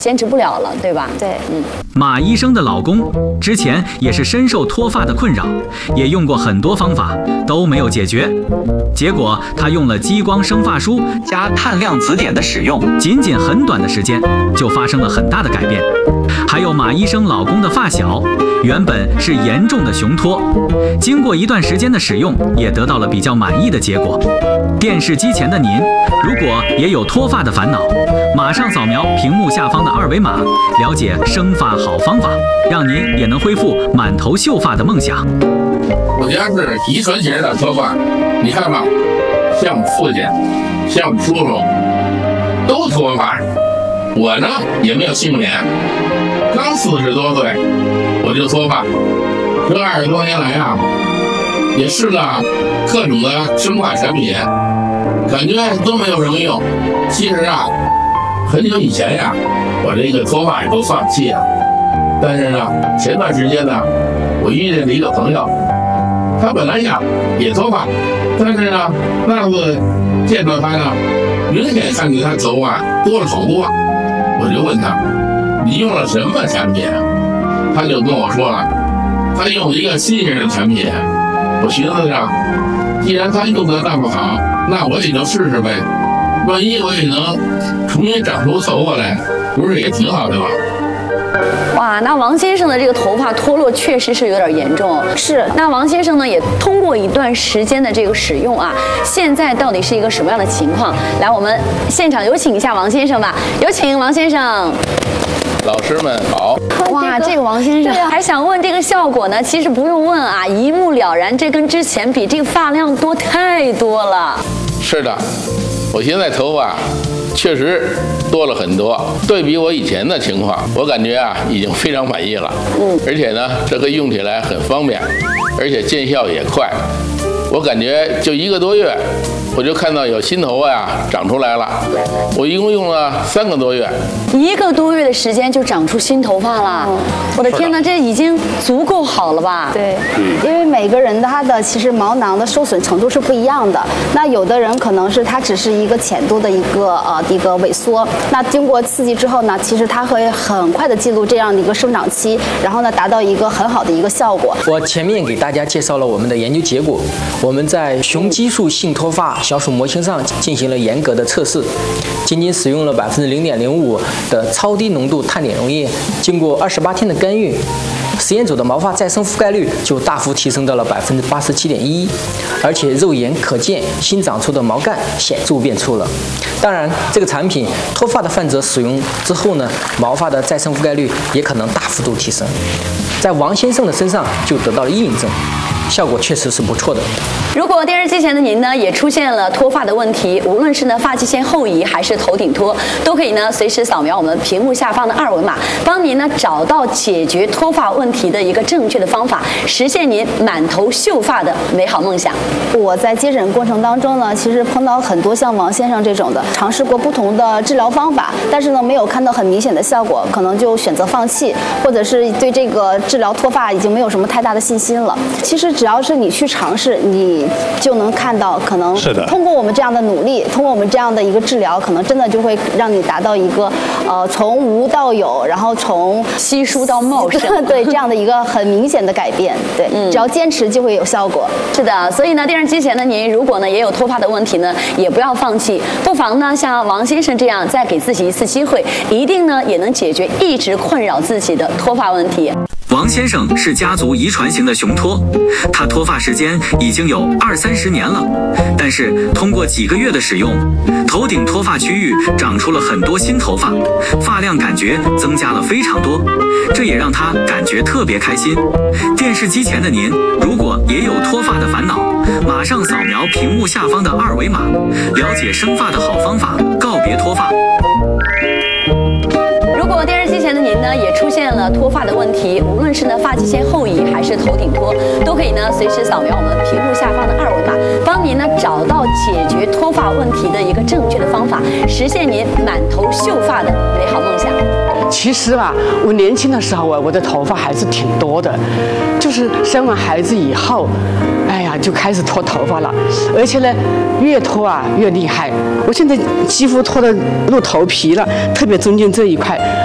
坚持不了了，对吧？ 对， 马医生的老公之前也是深受脱发的困扰，也用过很多方法都没有解决，结果他用了激光生发梳加碳量词典的使用，仅很短的时间就发生了很大的改变。还有马医生老公的发小，原本是严重的雄脱，经过一段时间的使用，也得到了比较满意的结果。电视机前的您，如果也有脱发的烦恼，马上扫描屏幕下方的二维码，了解生发好方法，让您也能恢复满头秀发的梦想。 我家是遗传型的脱发，你看吧，像我父亲，像我叔叔，都脱发。我呢也没有幸免，刚40多岁我就脱发，这20多年来啊，也试了各种的生发产品，感觉都没有什么用。其实啊，很久以前呀，我这个脱发也都放弃了。但是呢，前段时间呢，我遇见了一个朋友，他本来呀也脱发，但是呢，那次见到他呢，明显看见他头发多了好多。我就问他，你用了什么产品？他就跟我说了，他用了一个新型的产品。我寻思着，既然他用的那么好，那我也就试试呗。万一我也能重新长出头发来，不是也挺好的吗？ 哇，那王先生的这个头发脱落确实是有点严重。是，那王先生呢也通过一段时间的这个使用啊，现在到底是一个什么样的情况？来，我们现场有请一下王先生吧，有请王先生。 老师们好。 哇，这个王先生还想问这个效果呢？其实不用问啊，一目了然，这跟之前比，这个发量多太多了。 是的，我现在头发确实多了很多，对比我以前的情况，我感觉啊已经非常满意了。而且呢，这个用起来很方便，而且见效也快。我感觉就1个多月，我就看到有新头发呀长出来了。我一共用了3个多月 ，1个多月的时间就长出新头发了。我的天哪，这已经足够好了吧？ 对，因为每个人他的其实毛囊的受损程度是不一样的。那有的人可能是它只是一个浅度的一个萎缩，那经过刺激之后呢，其实它会很快的记录这样的一个生长期，然后呢达到一个很好的一个效果。 我前面给大家介绍了我们的研究结果。我们在雄激素性脱发小鼠模型上进行了严格的测试，仅仅使用了0.05%的超低浓度碳碘溶液，经过28天的干预，实验组的毛发再生覆盖率就大幅提升到了87.11%，而且肉眼可见新长出的毛干显著变粗了。当然，这个产品脱发的患者使用之后呢，毛发的再生覆盖率也可能大幅度提升。在王先生的身上就得到了印证。效果确实是不错的。 如果电视机前的您呢也出现了脱发的问题，无论是呢发际线后移还是头顶脱，都可以呢随时扫描我们屏幕下方的2维码，帮您呢找到解决脱发问题的一个正确的方法，实现您满头秀发的美好梦想。 我在接诊过程当中呢，其实碰到很多像王先生这种的，尝试过不同的治疗方法，但是呢没有看到很明显的效果，可能就选择放弃，或者是对这个治疗脱发已经没有什么太大的信心了。其实只要是你去尝试，你就能看到，可能通过我们这样的努力，通过我们这样的一个治疗，可能真的就会让你达到一个从无到有，然后从稀疏到茂盛， 对这样的一个很明显的改变。对，只要坚持就会有效果。 是的，所以呢，电视机前的您，如果呢也有脱发的问题呢，也不要放弃，不妨呢像王先生这样，再给自己一次机会，一定呢也能解决一直困扰自己的脱发问题。 王先生是家族遗传型的雄脱，他脱发时间已经有20-30年了，但是通过几个月的使用，头顶脱发区域长出了很多新头发，发量感觉增加了非常多，这也让他感觉特别开心。电视机前的您，如果也有脱发的烦恼，马上扫描屏幕下方的2维码，了解生发的好方法，告别脱发。 如果电视机前的您呢也出现了脱发的问题，无论是呢发际线后移还是头顶脱，都可以呢随时扫描我们屏幕下方的2维码，帮您呢找到解决脱发问题的一个正确的方法，实现您满头秀发的美好梦想。 其实吧，我年轻的时候我的头发还是挺多的，就是生完孩子以后，哎呀就开始脱头发了，而且呢越脱越厉害。我现在几乎脱得露头皮了，特别中间这一块。